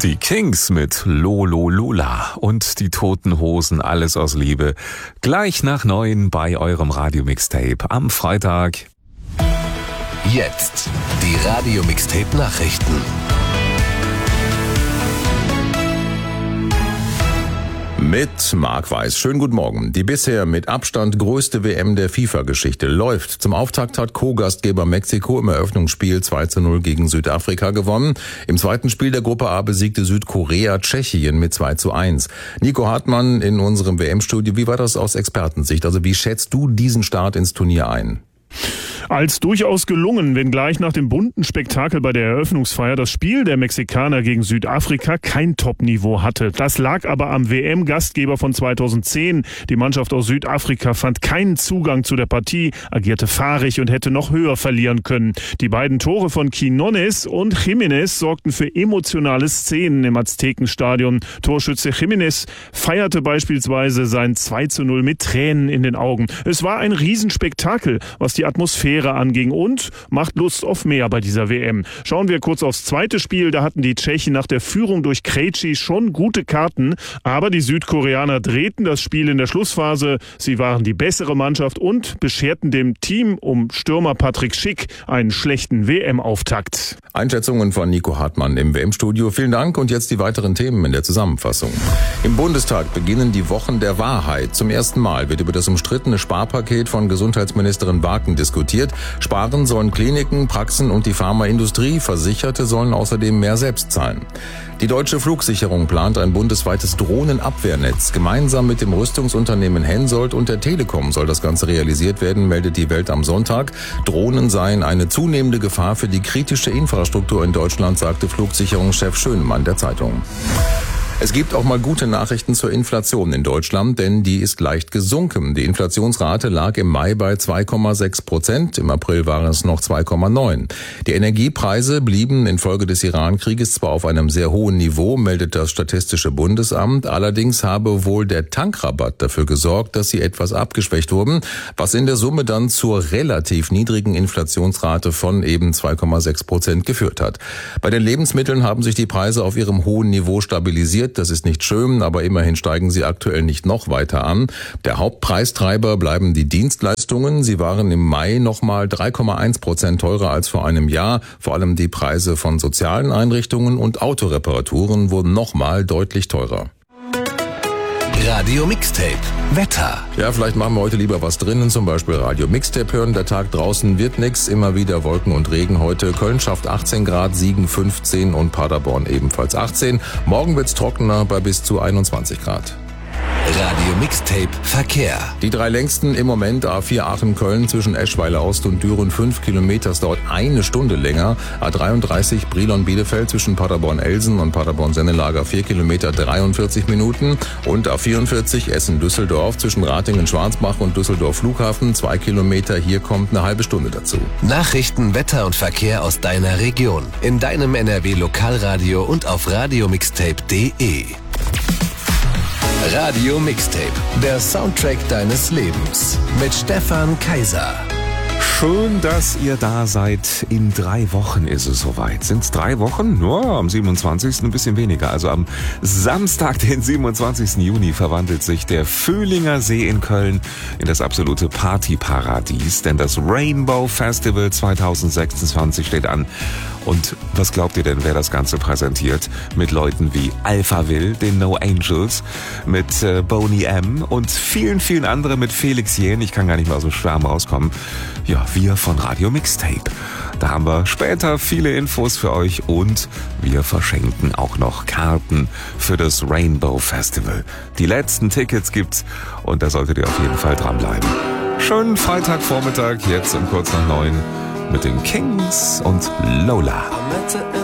Die Kings mit Lolo Lola und die Toten Hosen, alles aus Liebe. Gleich nach 9 bei eurem Radio-Mixtape am Freitag. Jetzt die Radio-Mixtape-Nachrichten. Mit Marc Weiß. Schönen guten Morgen. Die bisher mit Abstand größte WM der FIFA-Geschichte läuft. Zum Auftakt hat Co-Gastgeber Mexiko im Eröffnungsspiel 2:0 gegen Südafrika gewonnen. Im zweiten Spiel der Gruppe A besiegte Südkorea Tschechien mit 2:1. Nico Hartmann in unserem WM-Studio. Wie war das aus Expertensicht? Also wie schätzt du diesen Start ins Turnier ein? Als durchaus gelungen, wenngleich nach dem bunten Spektakel bei der Eröffnungsfeier das Spiel der Mexikaner gegen Südafrika kein Top-Niveau hatte. Das lag aber am WM-Gastgeber von 2010. Die Mannschaft aus Südafrika fand keinen Zugang zu der Partie, agierte fahrig und hätte noch höher verlieren können. Die beiden Tore von Quiñones und Jiménez sorgten für emotionale Szenen im Aztekenstadion. Torschütze Jiménez feierte beispielsweise sein 2:0 mit Tränen in den Augen. Es war ein Riesenspektakel, was die Atmosphäre anging und macht Lust auf mehr bei dieser WM. Schauen wir kurz aufs zweite Spiel. Da hatten die Tschechen nach der Führung durch Krejci schon gute Karten, aber die Südkoreaner drehten das Spiel in der Schlussphase. Sie waren die bessere Mannschaft und bescherten dem Team um Stürmer Patrick Schick einen schlechten WM-Auftakt. Einschätzungen von Nico Hartmann im WM-Studio. Vielen Dank und jetzt die weiteren Themen in der Zusammenfassung. Im Bundestag beginnen die Wochen der Wahrheit. Zum ersten Mal wird über das umstrittene Sparpaket von Gesundheitsministerin Barken diskutiert. Sparen sollen Kliniken, Praxen und die Pharmaindustrie. Versicherte sollen außerdem mehr selbst zahlen. Die Deutsche Flugsicherung plant ein bundesweites Drohnenabwehrnetz. Gemeinsam mit dem Rüstungsunternehmen Hensoldt und der Telekom soll das Ganze realisiert werden, meldet die Welt am Sonntag. Drohnen seien eine zunehmende Gefahr für die kritische Infrastruktur in Deutschland, sagte Flugsicherungschef Schönemann der Zeitung. Es gibt auch mal gute Nachrichten zur Inflation in Deutschland, denn die ist leicht gesunken. Die Inflationsrate lag im Mai bei 2,6%, im April waren es noch 2,9%. Die Energiepreise blieben infolge des Iran-Krieges zwar auf einem sehr hohen Niveau, meldet das Statistische Bundesamt, allerdings habe wohl der Tankrabatt dafür gesorgt, dass sie etwas abgeschwächt wurden, was in der Summe dann zur relativ niedrigen Inflationsrate von eben 2,6% geführt hat. Bei den Lebensmitteln haben sich die Preise auf ihrem hohen Niveau stabilisiert. Das ist nicht schön, aber immerhin steigen sie aktuell nicht noch weiter an. Der Hauptpreistreiber bleiben die Dienstleistungen. Sie waren im Mai nochmal 3,1% teurer als vor einem Jahr. Vor allem die Preise von sozialen Einrichtungen und Autoreparaturen wurden nochmal deutlich teurer. Radio Mixtape Wetter. Ja, vielleicht machen wir heute lieber was drinnen, zum Beispiel Radio Mixtape hören. Der Tag draußen wird nix, immer wieder Wolken und Regen heute. Köln schafft 18 Grad, Siegen 15 und Paderborn ebenfalls 18. Morgen wird's trockener bei bis zu 21 Grad. Radio Mixtape Verkehr. Die 3 längsten im Moment: A4 Aachen-Köln zwischen Eschweiler Ost und Düren 5 Kilometer, es dauert eine Stunde länger. A33 Brilon-Bielefeld zwischen Paderborn-Elsen und Paderborn-Sennelager 4 Kilometer 43 Minuten. Und A44 Essen-Düsseldorf zwischen Ratingen-Schwarzbach und Düsseldorf Flughafen 2 Kilometer, hier kommt eine halbe Stunde dazu. Nachrichten, Wetter und Verkehr aus deiner Region. In deinem NRW-Lokalradio und auf radiomixtape.de. Radio Mixtape, der Soundtrack deines Lebens mit Stefan Kaiser. Schön, dass ihr da seid. In 3 Wochen ist es soweit. Sind es 3 Wochen? Nur am 27. ein bisschen weniger. Also am Samstag, den 27. Juni, verwandelt sich der Vöhlinger See in Köln in das absolute Partyparadies. Denn das Rainbow Festival 2026 steht an. Und was glaubt ihr denn, wer das Ganze präsentiert? Mit Leuten wie Alpha Will, den No Angels, mit Boney M. und vielen, vielen anderen, mit Felix Jähn. Ich kann gar nicht mal aus dem Schwärmen rauskommen. Ja, wir von Radio Mixtape. Da haben wir später viele Infos für euch und wir verschenken auch noch Karten für das Rainbow Festival. Die letzten Tickets gibt's und da solltet ihr auf jeden Fall dranbleiben. Schönen Freitagvormittag, jetzt um kurz nach 9 mit den Kings und Lola.